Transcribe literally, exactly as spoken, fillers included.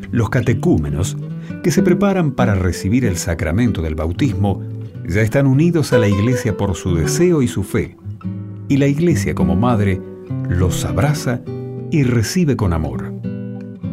Los catecúmenos, que se preparan para recibir el sacramento del bautismo, ya están unidos a la Iglesia por su deseo y su fe, y la Iglesia como madre los abraza y recibe con amor.